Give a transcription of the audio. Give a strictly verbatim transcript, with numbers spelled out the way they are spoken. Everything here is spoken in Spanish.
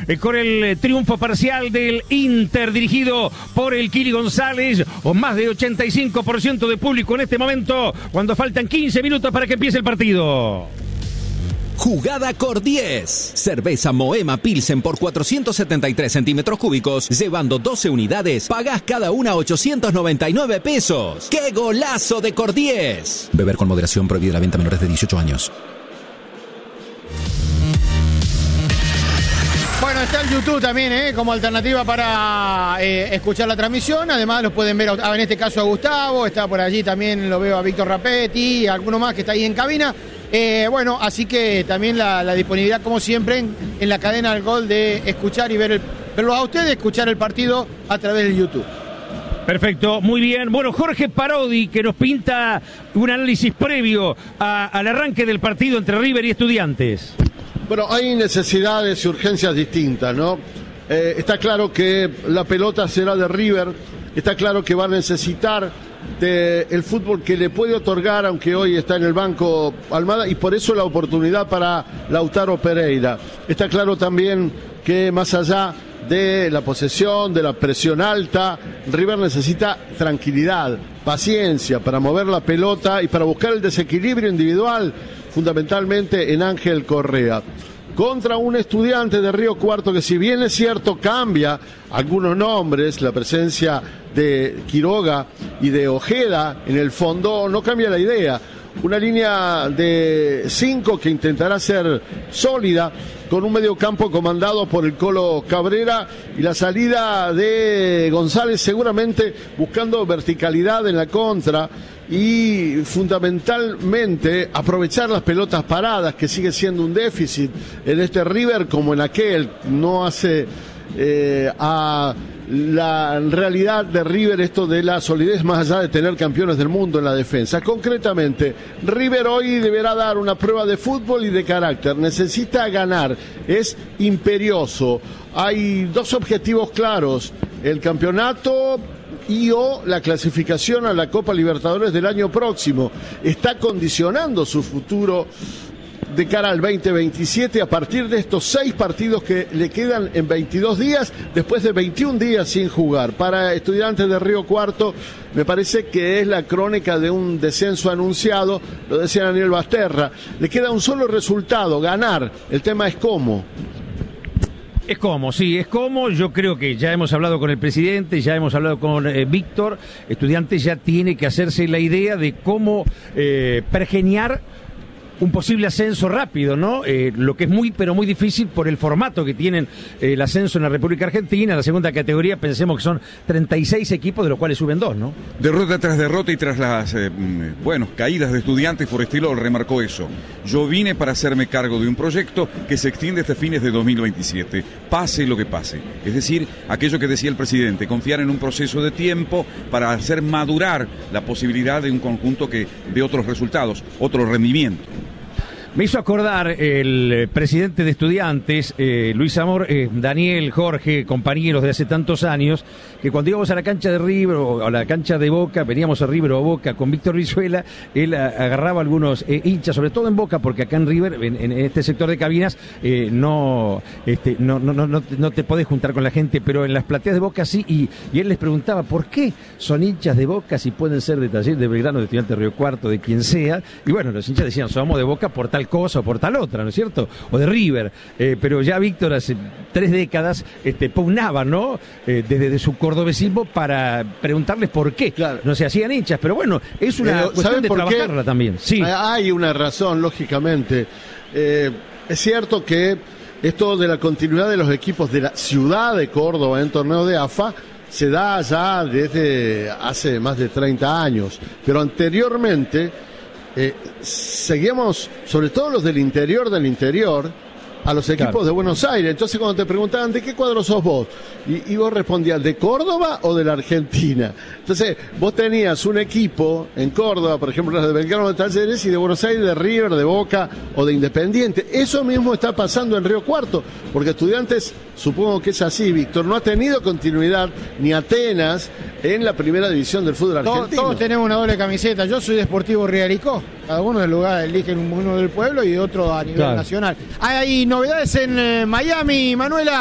eh, con el triunfo parcial del Inter, dirigido por el Kili González, o más de ochenta y cinco por ciento de público en este momento, cuando faltan quince minutos para que empiece el partido. Jugada Cor diez. Cerveza Moema Pilsen por cuatrocientos setenta y tres centímetros cúbicos, llevando doce unidades, pagás cada una ochocientos noventa y nueve pesos. ¡Qué golazo de Cor diez! Beber con moderación, prohibida la venta a menores de dieciocho años. Bueno, está el YouTube también, ¿eh? Como alternativa para eh, escuchar la transmisión. Además, los pueden ver, a, en este caso a Gustavo, está por allí también, lo veo a Víctor Rapetti, a alguno más que está ahí en cabina. Eh, bueno, así que también la, la disponibilidad, como siempre, en, en la cadena del gol de escuchar y ver el, verlos a ustedes, escuchar el partido a través del YouTube. Perfecto, muy bien. Bueno, Jorge Parodi, que nos pinta un análisis previo a, al arranque del partido entre River y Estudiantes. Bueno, hay necesidades y urgencias distintas, ¿no? Eh, está claro que la pelota será de River, está claro que va a necesitar del fútbol que le puede otorgar, aunque hoy está en el banco Almada, y por eso la oportunidad para Lautaro Pereira. Está claro también que más allá de la posesión, de la presión alta, River necesita tranquilidad, paciencia para mover la pelota y para buscar el desequilibrio individual, fundamentalmente en Ángel Correa. Contra un Estudiante de Río Cuarto que, si bien es cierto, cambia algunos nombres, la presencia de Quiroga y de Ojeda en el fondo no cambia la idea. Una línea de cinco que intentará ser sólida, con un mediocampo comandado por el Colo Cabrera y la salida de González seguramente buscando verticalidad en la contra y fundamentalmente aprovechar las pelotas paradas, que sigue siendo un déficit en este River como en aquel. No hace eh, a la realidad de River esto de la solidez, más allá de tener campeones del mundo en la defensa. Concretamente, River hoy deberá dar una prueba de fútbol y de carácter. Necesita ganar, es imperioso. Hay dos objetivos claros: el campeonato y o la clasificación a la Copa Libertadores del año próximo. Está condicionando su futuro de cara al veinte veintisiete a partir de estos seis partidos que le quedan en veintidós días, después de veintiún días sin jugar. Para Estudiantes de Río Cuarto, me parece que es la crónica de un descenso anunciado, lo decía Daniel Basterra. Le queda un solo resultado: ganar. El tema es cómo. Es como, sí, es como. Yo creo que ya hemos hablado con el presidente, ya hemos hablado con eh, Víctor. Estudiantes ya tiene que hacerse la idea de cómo eh, pergeniar un posible ascenso rápido, ¿no? Eh, lo que es muy, pero muy difícil por el formato que tienen eh, el ascenso en la República Argentina. La segunda categoría, pensemos que son treinta y seis equipos, de los cuales suben dos, ¿no? Derrota tras derrota y tras las, eh, bueno, caídas de Estudiantes, Forestilo remarcó eso. Yo vine para hacerme cargo de un proyecto que se extiende hasta fines de dos mil veintisiete, pase lo que pase. Es decir, aquello que decía el presidente, confiar en un proceso de tiempo para hacer madurar la posibilidad de un conjunto que de otros resultados, otro rendimiento. Me hizo acordar el presidente de Estudiantes, eh, Luis Amor, eh, Daniel, Jorge, compañeros de hace tantos años, que cuando íbamos a la cancha de River o a la cancha de Boca, veníamos a River o a Boca con Víctor Brizuela, él a, agarraba algunos eh, hinchas, sobre todo en Boca, porque acá en River, en, en este sector de cabinas, eh, no, este, no, no, no, no, no te podés juntar con la gente, pero en las plateas de Boca sí, y, y él les preguntaba por qué son hinchas de Boca si pueden ser de Taller, de Belgrano, de Estudiantes de Río Cuarto, de quien sea, y bueno, los hinchas decían, somos de Boca por tal cosa o por tal otra, ¿no es cierto? O de River, eh, pero ya Víctor hace tres décadas este, pugnaba, ¿no? Eh, desde de su cordobesismo para preguntarles por qué claro. no se hacían hinchas, pero bueno, es una eh, cuestión de trabajarla qué? también. Sí. Hay una razón, lógicamente. Eh, es cierto que esto de la continuidad de los equipos de la ciudad de Córdoba en torneo de A F A se da ya desde hace más de treinta años, pero anteriormente Eh, seguíamos, sobre todo los del interior del interior, a los equipos claro. de Buenos Aires. Entonces cuando te preguntaban ¿de qué cuadro sos vos? Y, y vos respondías ¿de Córdoba o de la Argentina? Entonces vos tenías un equipo en Córdoba, por ejemplo los de Belgrano, de Talleres, y de Buenos Aires de River, de Boca o de Independiente. Eso mismo está pasando en Río Cuarto, porque Estudiantes, supongo que es así, Víctor, no ha tenido continuidad ni Atenas en la primera división del fútbol argentino. Todos, todos tenemos una doble camiseta. Yo soy de Sportivo Riaricó, cada uno del lugar eligen uno del pueblo y otro a nivel claro. nacional. Hay novedades en eh, Miami, Manuela.